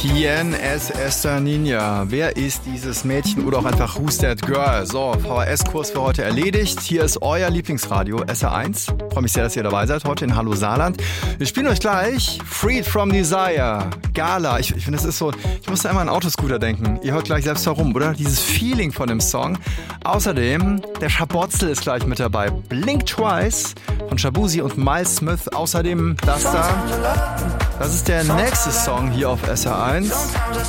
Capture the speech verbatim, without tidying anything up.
¿Quién es esta niña? Wer ist dieses Mädchen oder auch einfach Who's that girl? So, V H S-Kurs für heute erledigt. Hier ist euer Lieblingsradio S R eins. Freue mich sehr, dass ihr dabei seid heute in Hallo Saarland. Wir spielen euch gleich Freed from Desire, Gala. Ich, ich finde, das ist so, ich musste einmal an Autoscooter denken. Ihr hört gleich selbst herum, oder? Dieses Feeling von dem Song. Außerdem, der Schabotzel ist gleich mit dabei. Blink Twice von Shabuzi und Miles Smith. Außerdem das da. Das ist der nächste Song hier auf S R eins.